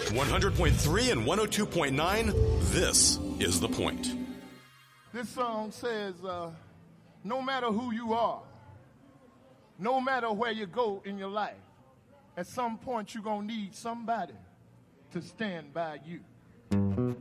100.3 and 102.9, this is The Point. This song says, no matter who you are, no matter where you go in your life, at some point you're going to need somebody to stand by you.